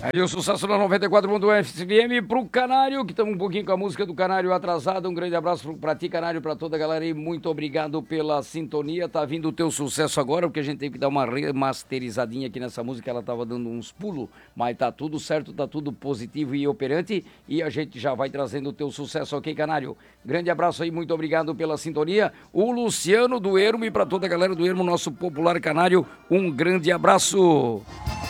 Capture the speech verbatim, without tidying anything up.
Aí o sucesso na noventa e quatro ponto F M pro Canário, que estamos um pouquinho com a música do Canário atrasada. Um grande abraço pra ti, Canário, pra toda a galera aí. Muito obrigado pela sintonia. Tá vindo o teu sucesso agora, porque a gente teve que dar uma remasterizadinha aqui nessa música. Ela tava dando uns pulos, mas tá tudo certo, tá tudo positivo e operante. E a gente já vai trazendo o teu sucesso, ok, Canário? Grande abraço aí, muito obrigado pela sintonia. O Luciano do Ermo e pra toda a galera do Ermo, nosso popular Canário, um grande abraço.